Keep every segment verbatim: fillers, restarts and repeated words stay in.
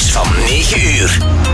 van negen uur.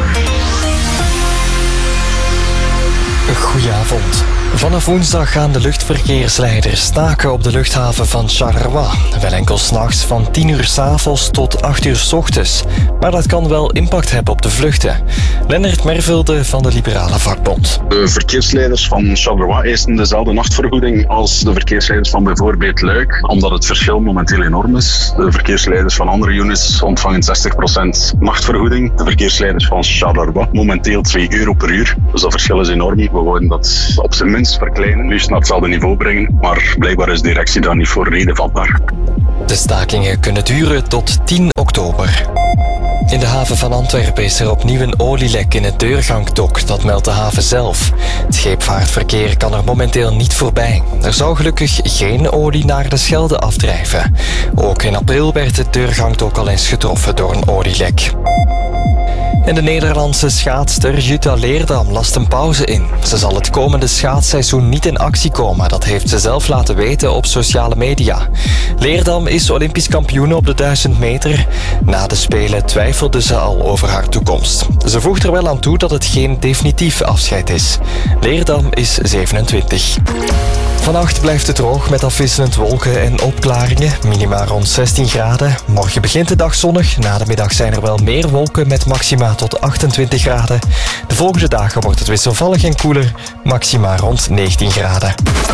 Goedenavond. Vanaf woensdag gaan de luchtverkeersleiders staken op de luchthaven van Charleroi. Wel enkel 's nachts van tien uur 's avonds tot acht uur 's ochtends. Maar dat kan wel impact hebben op de vluchten. Lennart Mervelde van de Liberale Vakbond. De verkeersleiders van Charleroi eisen dezelfde nachtvergoeding als de verkeersleiders van bijvoorbeeld Luik, omdat het verschil momenteel enorm is. De verkeersleiders van andere units ontvangen zestig procent nachtvergoeding. De verkeersleiders van Charleroi momenteel twee euro per uur. Dus dat verschil is enorm. We willen dat op zijn minst verkleinen, liefst naar hetzelfde niveau brengen, maar blijkbaar is de directie daar niet voor reden vatbaar. De stakingen kunnen duren tot tien oktober. In de haven van Antwerpen is er opnieuw een olielek in het deurgangdok, dat meldt de haven zelf. Het scheepvaartverkeer kan er momenteel niet voorbij. Er zou gelukkig geen olie naar de Schelde afdrijven. Ook in april werd het deurgangdok al eens getroffen door een olielek. En de Nederlandse schaatster Jutta Leerdam last een pauze in. Ze zal het komende schaatsseizoen niet in actie komen. Dat heeft ze zelf laten weten op sociale media. Leerdam is Olympisch kampioen op de duizend meter. Na de Spelen twijfelde ze al over haar toekomst. Ze voegt er wel aan toe dat het geen definitief afscheid is. Leerdam is zevenentwintig. Vannacht blijft het droog met afwisselend wolken en opklaringen. Minima rond zestien graden. Morgen begint de dag zonnig. Na de middag zijn er wel meer wolken met maxima tot achtentwintig graden. De volgende dagen wordt het wisselvallig en koeler. Maxima rond negentien graden.